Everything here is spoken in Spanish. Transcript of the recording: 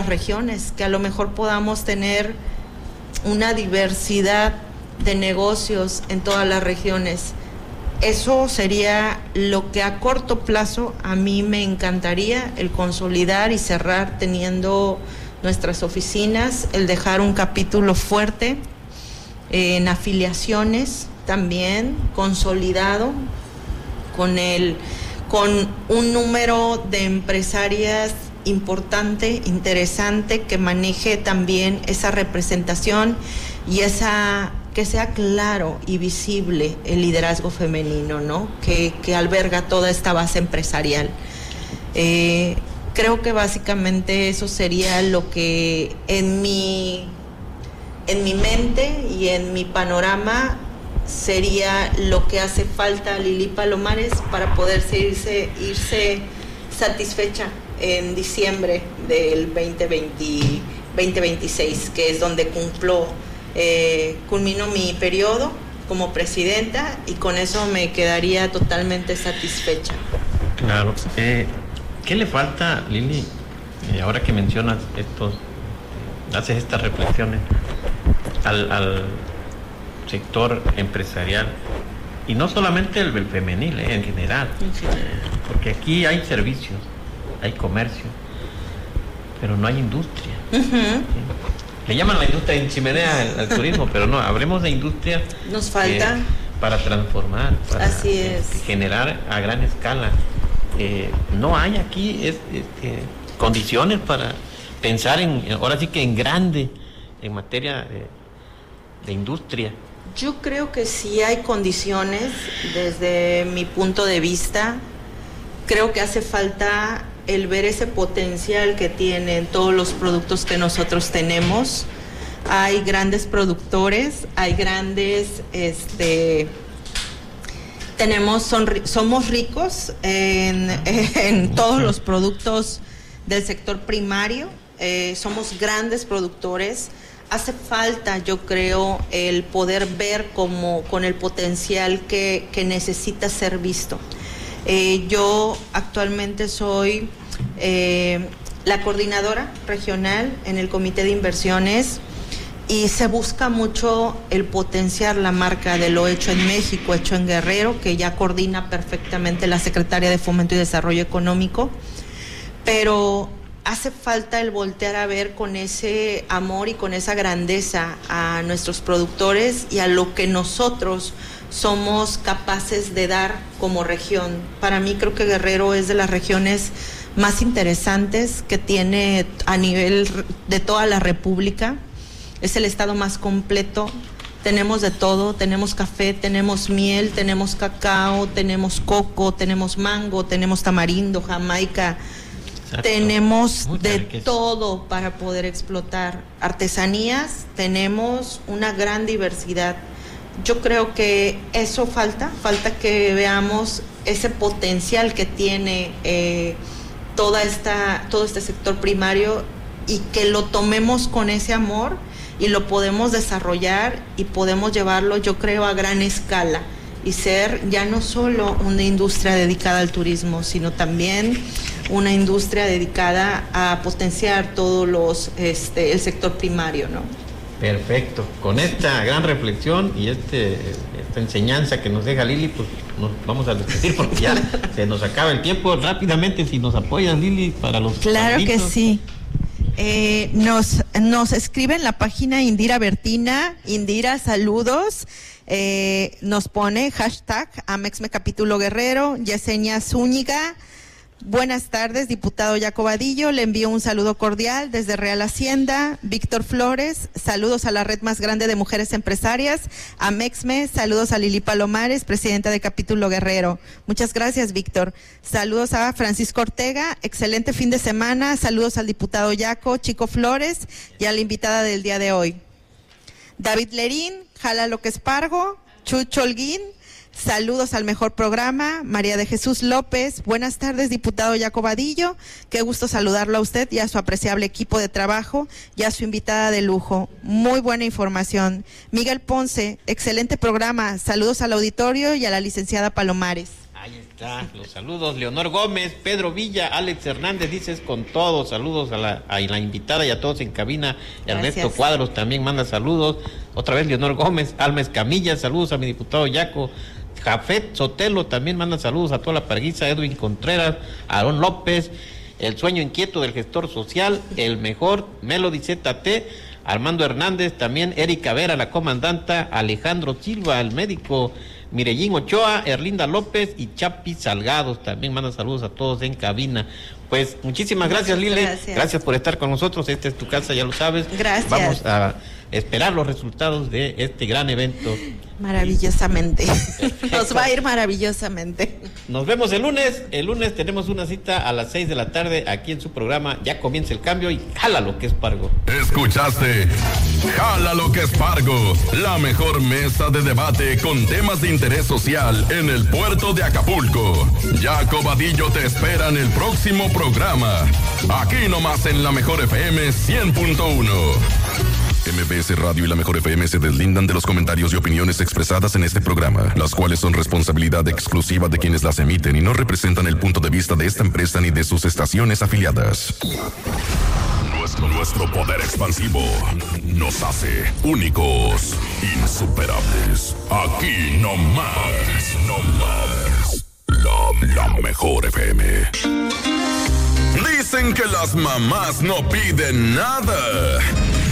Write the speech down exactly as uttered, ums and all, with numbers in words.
regiones, que a lo mejor podamos tener una diversidad de negocios en todas las regiones. Eso sería lo que a corto plazo a mí me encantaría, el consolidar y cerrar teniendo nuestras oficinas, el dejar un capítulo fuerte eh, en afiliaciones también, consolidado, con, el, con un número de empresarias importante, interesante, que maneje también esa representación y esa, que sea claro y visible el liderazgo femenino, ¿no? Que, que alberga toda esta base empresarial. Eh, creo que básicamente eso sería lo que en mi, en mi mente y en mi panorama sería lo que hace falta a Lili Palomares para poder irse, irse satisfecha en diciembre del veinte veinte, veinte veintiséis, que es donde cumplo, eh, culmino mi periodo como presidenta, y con eso me quedaría totalmente satisfecha. Claro. Eh, ¿Qué le falta, Lili, eh, ahora que mencionas estos, haces estas reflexiones al, al sector empresarial, y no solamente el, el femenil, eh, en general, en general, porque aquí hay servicios, hay comercio, pero no hay industria. Uh-huh. ¿Sí? Le llaman la industria en chimenea al, al turismo, pero no, hablemos de industria. Nos falta. Eh, para transformar, para Así es. eh, generar a gran escala. Eh, no hay aquí es, este, condiciones para pensar en, ahora sí que en grande, en materia de, de industria. Yo creo que sí hay condiciones desde mi punto de vista. Creo que hace falta el ver ese potencial que tienen todos los productos que nosotros tenemos. Hay grandes productores, hay grandes, este, tenemos, son, somos ricos en, en todos los productos del sector primario, eh, somos grandes productores. Hace falta, yo creo, el poder ver como con el potencial que, que necesita ser visto. Eh, yo actualmente soy eh, la coordinadora regional en el Comité de Inversiones, y se busca mucho el potenciar la marca de lo hecho en México, hecho en Guerrero, que ya coordina perfectamente la Secretaria de Fomento y Desarrollo Económico, pero hace falta el voltear a ver con ese amor y con esa grandeza a nuestros productores y a lo que nosotros somos capaces de dar como región. Para mí creo que Guerrero es de las regiones más interesantes que tiene a nivel de toda la República. Es el estado más completo, tenemos de todo, tenemos café, tenemos miel, tenemos cacao, tenemos coco, tenemos mango, tenemos tamarindo, jamaica. Exacto. Tenemos Mucha de riqueza. Todo para poder explotar. Artesanías, tenemos una gran diversidad. Yo creo que eso falta, falta que veamos ese potencial que tiene eh, toda esta, todo este sector primario, y que lo tomemos con ese amor y lo podemos desarrollar y podemos llevarlo, yo creo, a gran escala y ser ya no solo una industria dedicada al turismo, sino también una industria dedicada a potenciar todos los, este, el sector primario, ¿no? Perfecto. Con esta gran reflexión y este, esta enseñanza que nos deja Lili, pues nos vamos a despedir porque ya se nos acaba el tiempo. Rápidamente, si nos apoyas, Lili, para los Claro partidos. Que sí. Eh, nos, nos escribe en la página Indira Bertina. Indira, saludos. Eh, nos pone hashtag Amexme Capítulo Guerrero. Yesenia Zúñiga. Buenas tardes, diputado Jacobadillo, le envío un saludo cordial desde Real Hacienda. Víctor Flores, saludos a la red más grande de mujeres empresarias, Amexme, saludos a Lili Palomares, presidenta de Capítulo Guerrero. Muchas gracias, Víctor. Saludos a Francisco Ortega, excelente fin de semana, saludos al diputado Yaco, Chico Flores y a la invitada del día de hoy. David Lerín, Jala lo que espargo, Chucho Holguín, saludos al mejor programa. María de Jesús López, buenas tardes, diputado Jacobadillo, qué gusto saludarlo a usted y a su apreciable equipo de trabajo y a su invitada de lujo, muy buena información. Miguel Ponce, excelente programa, saludos al auditorio y a la licenciada Palomares. Ahí está. está, los saludos. Leonor Gómez, Pedro Villa, Alex Hernández, dices con todos. Saludos a la, a la invitada y a todos en cabina. Ernesto Gracias. Cuadros también manda saludos. Otra vez Leonor Gómez, Alma Escamilla, saludos a mi diputado Yaco. Jafet Sotelo también manda saludos a toda la parguiza. Edwin Contreras, Aarón López, el sueño inquieto del gestor social, el mejor, Melody Z T, Armando Hernández, también Erika Vera, la comandanta, Alejandro Silva, el médico, Mirellín Ochoa, Erlinda López y Chapi Salgados, también manda saludos a todos en cabina. Pues muchísimas gracias, Lile, gracias. gracias por estar con nosotros, esta es tu casa, ya lo sabes. Gracias. Vamos a esperar los resultados de este gran evento. Maravillosamente, nos va a ir maravillosamente. Nos vemos el lunes, el lunes tenemos una cita a las seis de la tarde aquí en su programa, Ya Comienza el Cambio y Jala lo que es Pargo. Escuchaste Jala lo que es Pargo, la mejor mesa de debate con temas de interés social en el puerto de Acapulco. Jaco Vadillo te espera en el próximo programa, aquí nomás en la Mejor F M cien punto uno. M B S Radio y la Mejor F M se deslindan de los comentarios y opiniones expresadas en este programa, las cuales son responsabilidad exclusiva de quienes las emiten y no representan el punto de vista de esta empresa ni de sus estaciones afiliadas. Nuestro, nuestro poder expansivo nos hace únicos, insuperables. Aquí no más, no más. La, la Mejor F M. Dicen que las mamás no piden nada,